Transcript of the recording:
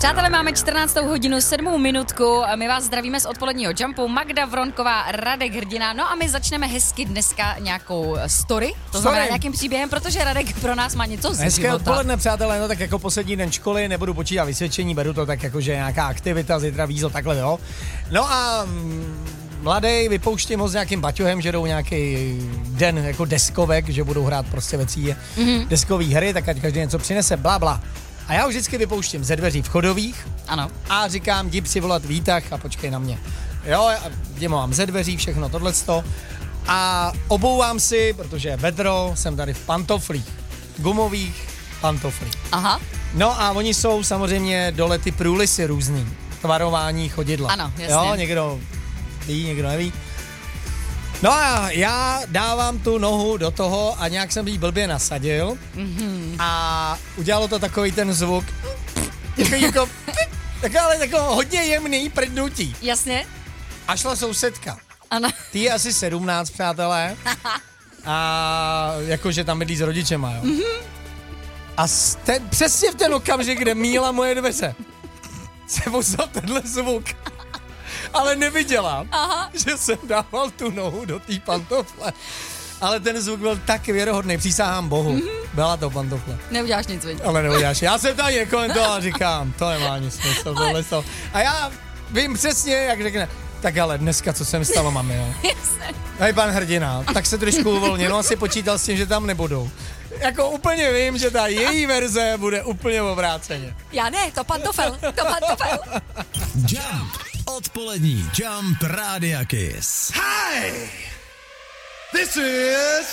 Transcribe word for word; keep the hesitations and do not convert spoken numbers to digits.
Přátelé, máme čtrnáctou hodinu, sedmou minutku. My vás zdravíme z odpoledního Jumpu. Magda Vronková, Radek Hrdina. No a my začneme hezky dneska nějakou story. To story. znamená nějakým příběhem, protože Radek pro nás má něco z Hezké života. odpoledne, přátelé, no tak jako poslední den školy, nebudu počítat vysvědčení, beru to tak jako, že nějaká aktivita, zítra vízo, takhle, jo. No a mladý, vypouštím ho s nějakým baťohem, že jdou nějaký den jako deskovek, že budou hrát prostě ve třídě mm-hmm. deskový hry, tak ať každý něco přinese, bla, bla. A já už vždycky vypouštím ze dveří vchodových. Ano. A říkám, jdi si volat výtah a počkej na mě. Jo, jdi mám ze dveří, všechno tohleto. A obouvám si, protože je vedro, jsem tady v pantoflích, gumových pantoflích. Aha. No a oni jsou samozřejmě dole ty průlisy různý, tvarování chodidla. Ano, jasně. Jo, někdo ví, někdo neví. No a já dávám tu nohu do toho a nějak jsem jí blbě nasadil mm-hmm. a udělalo to takový ten zvuk, takový jako, tak ale jako hodně jemný prdnutí. Jasně. A šla sousedka. Ano. Ty je asi sedmnáct, přátelé. A jakože tam bydlí s rodičema, jo. Mm-hmm. A ten, přesně v ten okamžik, kde míla moje dveře, se ozval tenhle zvuk. Ale neviděla, Aha. že jsem dával tu nohu do té pantofle. Ale ten zvuk byl tak věrohodný, přísahám Bohu. Mm-hmm. Byla to pantofle. Neuděláš nic, viď? Ale neuděláš. Já jsem tady nekomentoval a říkám, to nemá nic smysl, tohle to. A já vím přesně, jak řekne, tak ale dneska, co se mi stalo, mami, jo. Jasně. Hej, pan Hrdina, tak se trošku uvolně, no asi počítal s tím, že tam nebudou. Jako úplně vím, že ta její verze bude úplně obráceně. Já ne, to pantofel, to pantofel. Jump, odpolední Jump Rádia Kiss. Hi, this is